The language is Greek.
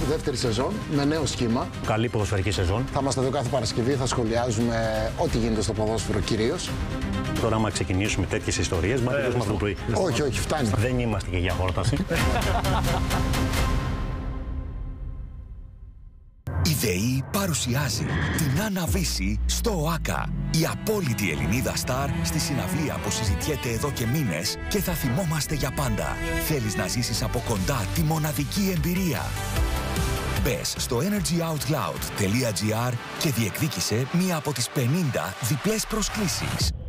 δεύτερη σεζόν με νέο σχήμα. Καλή ποδοσφαιρική σεζόν. Θα είμαστε εδώ κάθε Παρασκευή, θα σχολιάζουμε ό,τι γίνεται στο ποδόσφαιρο κυρίως. Τώρα, άμα ξεκινήσουμε τέτοιες ιστορίες, μα τελειώσουμε αυτό το πρωί. Όχι, όχι, φτάνει. Δεν είμαστε και για χόρταση. Η ΔΕΗ παρουσιάζει την Άννα Βύση στο ΟΑΚΑ. Η απόλυτη Ελληνίδα στάρ στη συναυλία που συζητιέται εδώ και μήνες και θα θυμόμαστε για πάντα. Θέλεις να ζήσεις από κοντά τη μοναδική εμπειρία? Μπες στο energyoutloud.gr και διεκδίκησε μία από τις 50 διπλές προσκλήσεις.